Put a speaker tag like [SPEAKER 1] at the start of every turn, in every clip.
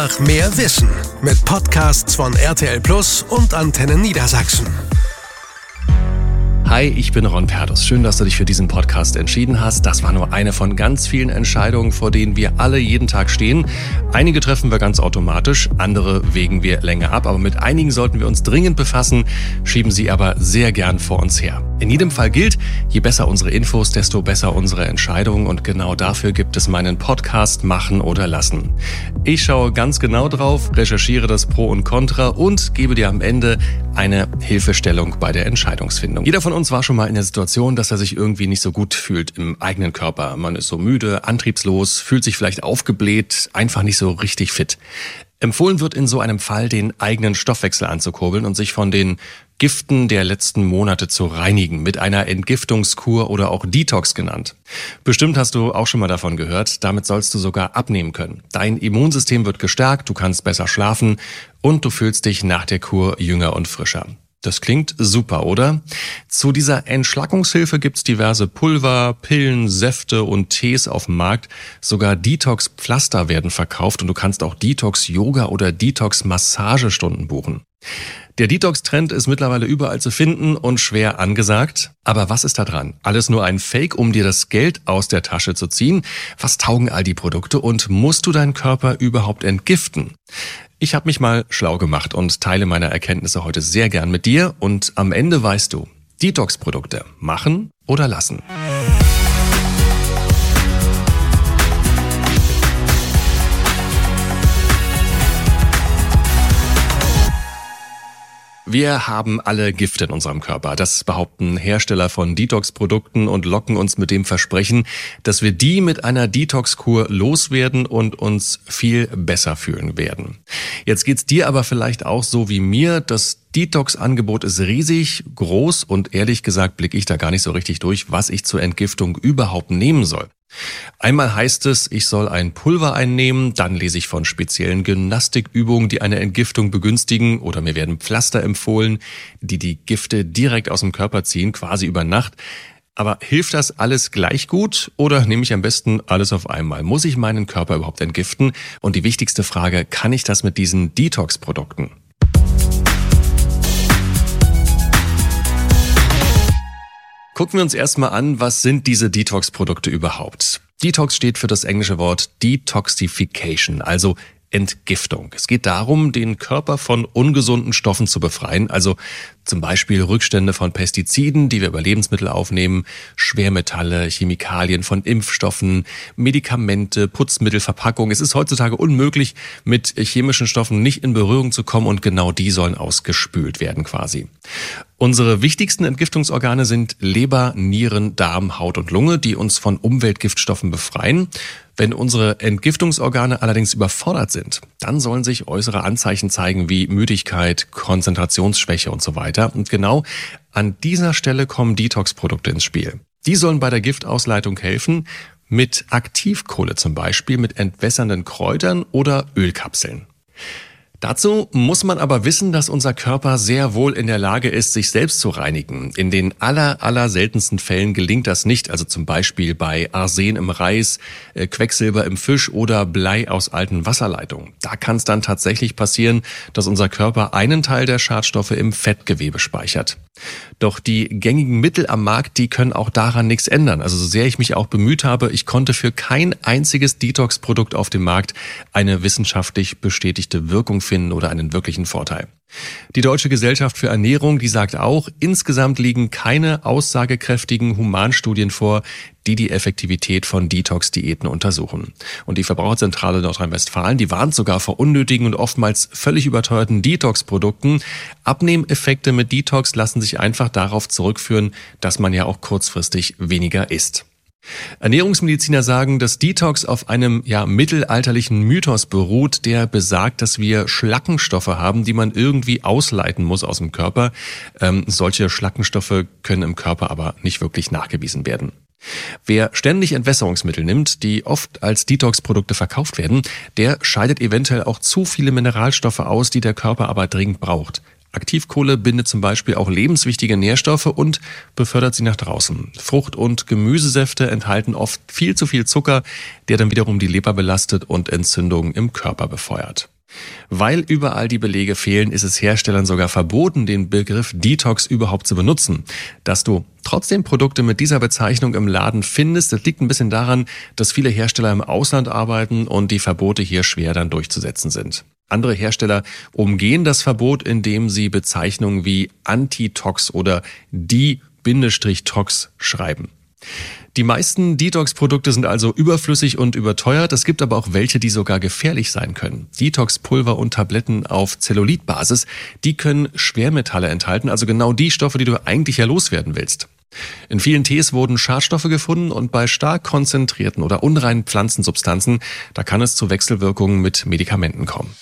[SPEAKER 1] Nach mehr Wissen mit Podcasts von RTL Plus und Antenne Niedersachsen.
[SPEAKER 2] Hi, ich bin Ron Perdus. Schön, dass du dich für diesen Podcast entschieden hast. Das war nur eine von ganz vielen Entscheidungen, vor denen wir alle jeden Tag stehen. Einige treffen wir ganz automatisch, andere wägen wir länger ab. Aber mit einigen sollten wir uns dringend befassen, schieben sie aber sehr gern vor uns her. In jedem Fall gilt, je besser unsere Infos, desto besser unsere Entscheidungen. Und genau dafür gibt es meinen Podcast Machen oder Lassen. Ich schaue ganz genau drauf, recherchiere das Pro und Contra und gebe dir am Ende eine Hilfestellung bei der Entscheidungsfindung. Jeder von uns war schon mal in der Situation, dass er sich irgendwie nicht so gut fühlt im eigenen Körper. Man ist so müde, antriebslos, fühlt sich vielleicht aufgebläht, einfach nicht so richtig fit. Empfohlen wird in so einem Fall, den eigenen Stoffwechsel anzukurbeln und sich von den Giften der letzten Monate zu reinigen, mit einer Entgiftungskur oder auch Detox genannt. Bestimmt hast du auch schon mal davon gehört, damit sollst du sogar abnehmen können. Dein Immunsystem wird gestärkt, du kannst besser schlafen und du fühlst dich nach der Kur jünger und frischer. Das klingt super, oder? Zu dieser Entschlackungshilfe gibt's diverse Pulver, Pillen, Säfte und Tees auf dem Markt. Sogar Detox-Pflaster werden verkauft und du kannst auch Detox-Yoga oder Detox-Massagestunden buchen. Der Detox-Trend ist mittlerweile überall zu finden und schwer angesagt. Aber was ist da dran? Alles nur ein Fake, um dir das Geld aus der Tasche zu ziehen? Was taugen all die Produkte und musst du deinen Körper überhaupt entgiften? Ich habe mich mal schlau gemacht und teile meine Erkenntnisse heute sehr gern mit dir. Und am Ende weißt du, Detox-Produkte machen oder lassen. Wir haben alle Gifte in unserem Körper. Das behaupten Hersteller von Detox-Produkten und locken uns mit dem Versprechen, dass wir die mit einer Detox-Kur loswerden und uns viel besser fühlen werden. Jetzt geht's dir aber vielleicht auch so wie mir. Das Detox-Angebot ist riesig, groß und ehrlich gesagt blicke ich da gar nicht so richtig durch, was ich zur Entgiftung überhaupt nehmen soll. Einmal heißt es, ich soll ein Pulver einnehmen, dann lese ich von speziellen Gymnastikübungen, die eine Entgiftung begünstigen, oder mir werden Pflaster empfohlen, die die Gifte direkt aus dem Körper ziehen, quasi über Nacht. Aber hilft das alles gleich gut oder nehme ich am besten alles auf einmal? Muss ich meinen Körper überhaupt entgiften? Und die wichtigste Frage, kann ich das mit diesen Detox-Produkten? Gucken wir uns erstmal an, was sind diese Detox-Produkte überhaupt? Detox steht für das englische Wort Detoxification, also Entgiftung. Es geht darum, den Körper von ungesunden Stoffen zu befreien, also zum Beispiel Rückstände von Pestiziden, die wir über Lebensmittel aufnehmen, Schwermetalle, Chemikalien von Impfstoffen, Medikamente, Putzmittel, Verpackungen. Es ist heutzutage unmöglich, mit chemischen Stoffen nicht in Berührung zu kommen und genau die sollen ausgespült werden quasi. Unsere wichtigsten Entgiftungsorgane sind Leber, Nieren, Darm, Haut und Lunge, die uns von Umweltgiftstoffen befreien. Wenn unsere Entgiftungsorgane allerdings überfordert sind, dann sollen sich äußere Anzeichen zeigen wie Müdigkeit, Konzentrationsschwäche und so weiter. Und genau an dieser Stelle kommen Detox-Produkte ins Spiel. Die sollen bei der Giftausleitung helfen, mit Aktivkohle zum Beispiel, mit entwässernden Kräutern oder Ölkapseln. Dazu muss man aber wissen, dass unser Körper sehr wohl in der Lage ist, sich selbst zu reinigen. In den aller seltensten Fällen gelingt das nicht, also zum Beispiel bei Arsen im Reis, Quecksilber im Fisch oder Blei aus alten Wasserleitungen. Da kann es dann tatsächlich passieren, dass unser Körper einen Teil der Schadstoffe im Fettgewebe speichert. Doch die gängigen Mittel am Markt, die können auch daran nichts ändern. Also so sehr ich mich auch bemüht habe, ich konnte für kein einziges Detox-Produkt auf dem Markt eine wissenschaftlich bestätigte Wirkung finden oder einen wirklichen Vorteil. Die Deutsche Gesellschaft für Ernährung, die sagt auch, insgesamt liegen keine aussagekräftigen Humanstudien vor, die die Effektivität von Detox-Diäten untersuchen. Und die Verbraucherzentrale Nordrhein-Westfalen, die warnt sogar vor unnötigen und oftmals völlig überteuerten Detox-Produkten. Abnehmeffekte mit Detox lassen sich einfach darauf zurückführen, dass man ja auch kurzfristig weniger isst. Ernährungsmediziner sagen, dass Detox auf einem mittelalterlichen Mythos beruht, der besagt, dass wir Schlackenstoffe haben, die man irgendwie ausleiten muss aus dem Körper. Solche Schlackenstoffe können im Körper aber nicht wirklich nachgewiesen werden. Wer ständig Entwässerungsmittel nimmt, die oft als Detox-Produkte verkauft werden, der scheidet eventuell auch zu viele Mineralstoffe aus, die der Körper aber dringend braucht. Aktivkohle bindet zum Beispiel auch lebenswichtige Nährstoffe und befördert sie nach draußen. Frucht- und Gemüsesäfte enthalten oft viel zu viel Zucker, der dann wiederum die Leber belastet und Entzündungen im Körper befeuert. Weil überall die Belege fehlen, ist es Herstellern sogar verboten, den Begriff Detox überhaupt zu benutzen. Dass du trotzdem Produkte mit dieser Bezeichnung im Laden findest, das liegt ein bisschen daran, dass viele Hersteller im Ausland arbeiten und die Verbote hier schwer dann durchzusetzen sind. Andere Hersteller umgehen das Verbot, indem sie Bezeichnungen wie Antitox oder Die-Tox schreiben. Die meisten Detox-Produkte sind also überflüssig und überteuert. Es gibt aber auch welche, die sogar gefährlich sein können. Detox-Pulver und Tabletten auf Zellulitbasis, die können Schwermetalle enthalten, also genau die Stoffe, die du eigentlich ja loswerden willst. In vielen Tees wurden Schadstoffe gefunden und bei stark konzentrierten oder unreinen Pflanzensubstanzen, da kann es zu Wechselwirkungen mit Medikamenten kommen.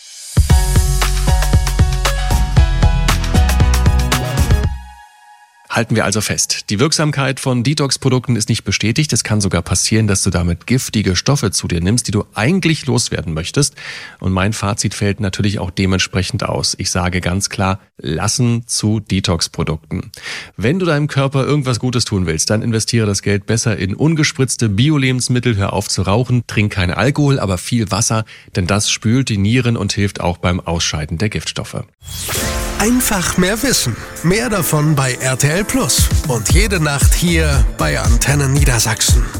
[SPEAKER 2] Halten wir also fest, die Wirksamkeit von Detox-Produkten ist nicht bestätigt. Es kann sogar passieren, dass du damit giftige Stoffe zu dir nimmst, die du eigentlich loswerden möchtest. Und mein Fazit fällt natürlich auch dementsprechend aus. Ich sage ganz klar, lassen zu Detox-Produkten. Wenn du deinem Körper irgendwas Gutes tun willst, dann investiere das Geld besser in ungespritzte Bio-Lebensmittel, hör auf zu rauchen, trink keinen Alkohol, aber viel Wasser, denn das spült die Nieren und hilft auch beim Ausscheiden der Giftstoffe.
[SPEAKER 1] Einfach mehr Wissen. Mehr davon bei RTL Plus. Und jede Nacht hier bei Antenne Niedersachsen.